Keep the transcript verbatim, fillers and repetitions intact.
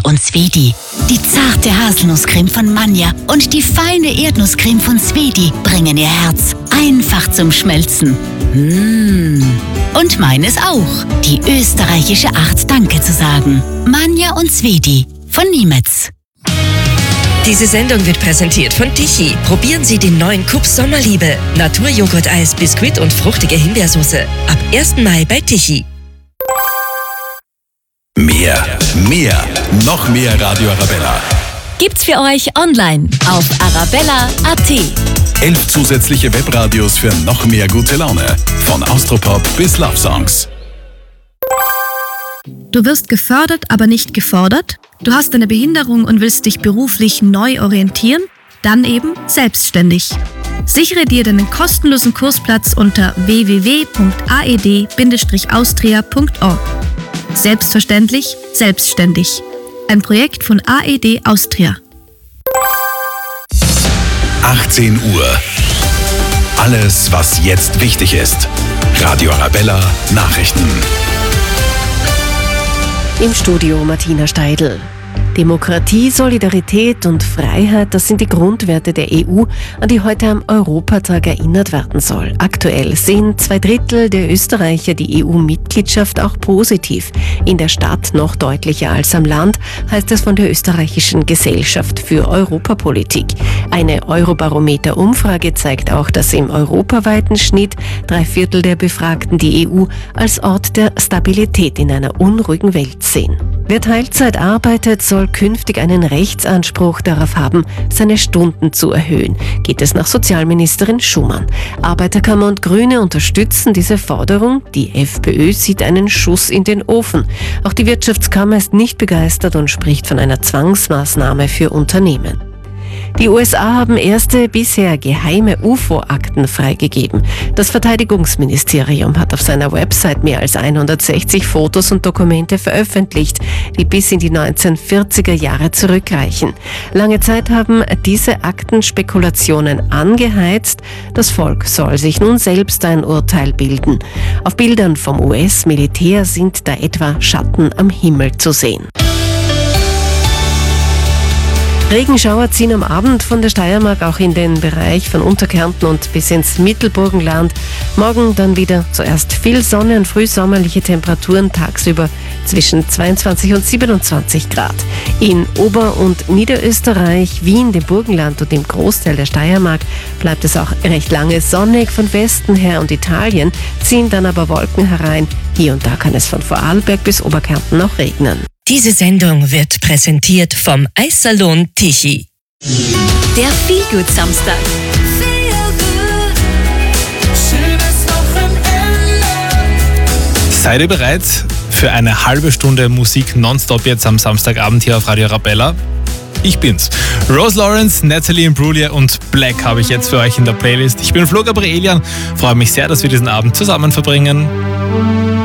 und Zwedi. Die zarte Haselnusscreme von Manja und die feine Erdnusscreme von Zwedi bringen ihr Herz einfach zum Schmelzen. Mmh. Und meines auch, die österreichische Art Danke zu sagen. Manja und Zwedi von Niemetz. Diese Sendung wird präsentiert von Tichy. Probieren Sie den neuen Kups Sommerliebe. Naturjoghurt-Eis, Biskuit und fruchtige Himbeersoße. Ab ersten Mai bei Tichy. Mehr, mehr, noch mehr Radio Arabella. Gibt's für euch online auf arabella punkt at. Elf zusätzliche Webradios für noch mehr gute Laune. Von Austropop bis Love Songs. Du wirst gefördert, aber nicht gefordert? Du hast eine Behinderung und willst dich beruflich neu orientieren? Dann eben selbstständig. Sichere dir deinen kostenlosen Kursplatz unter w w w punkt a e d bindestrich austria punkt org. Selbstverständlich, selbstständig. Ein Projekt von A E D Austria. achtzehn Uhr. Alles, was jetzt wichtig ist. Radio Arabella Nachrichten. Im Studio Martina Steidl. Demokratie, Solidarität und Freiheit, das sind die Grundwerte der E U, an die heute am Europatag erinnert werden soll. Aktuell sehen zwei Drittel der Österreicher die E U-Mitgliedschaft auch positiv. In der Stadt noch deutlicher als am Land, heißt es von der österreichischen Gesellschaft für Europapolitik. Eine Eurobarometer-Umfrage zeigt auch, dass im europaweiten Schnitt drei Viertel der Befragten die E U als Ort der Stabilität in einer unruhigen Welt sehen. Wer Teilzeit arbeitet, soll künftig einen Rechtsanspruch darauf haben, seine Stunden zu erhöhen, geht es nach Sozialministerin Schumann. Arbeiterkammer und Grüne unterstützen diese Forderung. Die FPÖ sieht einen Schuss in den Ofen. Auch die Wirtschaftskammer ist nicht begeistert und spricht von einer Zwangsmaßnahme für Unternehmen. Die U S A haben erste bisher geheime U F O-Akten freigegeben. Das Verteidigungsministerium hat auf seiner Website mehr als hundertsechzig Fotos und Dokumente veröffentlicht, die bis in die neunzehnhundertvierziger Jahre zurückreichen. Lange Zeit haben diese Akten Spekulationen angeheizt. Das Volk soll sich nun selbst ein Urteil bilden. Auf Bildern vom U S-Militär sind da etwa Schatten am Himmel zu sehen. Regenschauer ziehen am Abend von der Steiermark auch in den Bereich von Unterkärnten und bis ins Mittelburgenland. Morgen dann wieder zuerst viel Sonne und frühsommerliche Temperaturen, tagsüber zwischen zweiundzwanzig und siebenundzwanzig Grad. In Ober- und Niederösterreich, Wien, dem Burgenland und im Großteil der Steiermark bleibt es auch recht lange sonnig. Von Westen her und Italien ziehen dann aber Wolken herein. Hier und da kann es von Vorarlberg bis Oberkärnten noch regnen. Diese Sendung wird präsentiert vom Eissalon Tichy. Der Feelgood-Samstag. Seid ihr bereit für eine halbe Stunde Musik nonstop jetzt am Samstagabend hier auf Radio Arabella? Ich bin's. Rose Lawrence, Natalie Imbruglia und Black habe ich jetzt für euch in der Playlist. Ich bin Flo Gabrielian, freue mich sehr, dass wir diesen Abend zusammen verbringen.